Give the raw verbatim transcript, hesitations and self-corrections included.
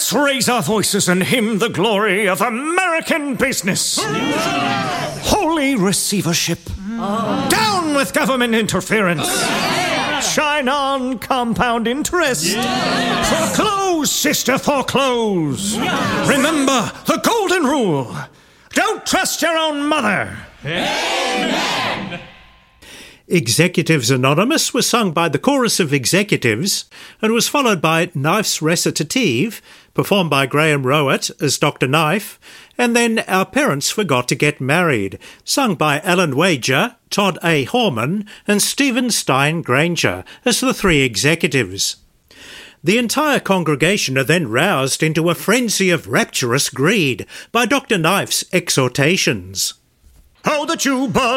Let's raise our voices and hymn the glory of American business. Holy receivership. Oh. Down with government interference. Yeah. Shine on compound interest. Yeah. Foreclose, sister, foreclose. Yeah. Remember the golden rule. Don't trust your own mother. Amen. Executives Anonymous was sung by the Chorus of Executives and was followed by Knife's Recitative, performed by Graham Rowett as Doctor Knife, and then Our Parents Forgot to Get Married, sung by Alan Wager, Todd A. Horman and Stephen Stein Granger as the three executives. The entire congregation are then roused into a frenzy of rapturous greed by Doctor Knife's exhortations. How the Jew